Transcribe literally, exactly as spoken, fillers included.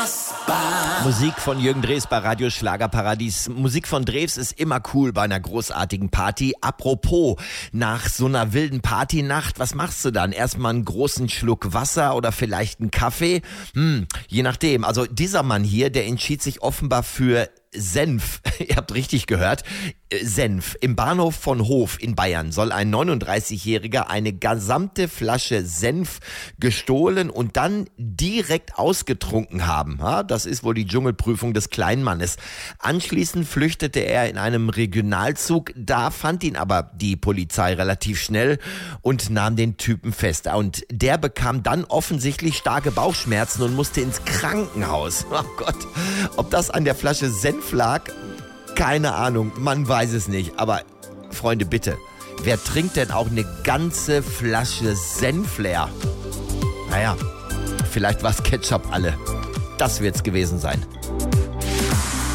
Unfassbar. Musik von Jürgen Drews bei Radio Schlagerparadies. Musik von Drews ist immer cool bei einer großartigen Party. Apropos, nach so einer wilden Partynacht, was machst du dann? Erstmal einen großen Schluck Wasser oder vielleicht einen Kaffee? Hm, je nachdem. Also dieser Mann hier, der entschied sich offenbar für Senf. Ihr habt richtig gehört. Senf. Im Bahnhof von Hof in Bayern soll ein neununddreißigjähriger eine gesamte Flasche Senf gestohlen und dann direkt ausgetrunken haben. Ja, das ist wohl die Dschungelprüfung des kleinen Mannes. Anschließend flüchtete er in einem Regionalzug. Da fand ihn aber die Polizei relativ schnell und nahm den Typen fest. Und der bekam dann offensichtlich starke Bauchschmerzen und musste ins Krankenhaus. Oh Gott, ob das an der Flasche Senf lag? Keine Ahnung, man weiß es nicht. Aber Freunde, bitte, wer trinkt denn auch eine ganze Flasche Senf leer? Naja, vielleicht war es Ketchup alle. Das wird's gewesen sein.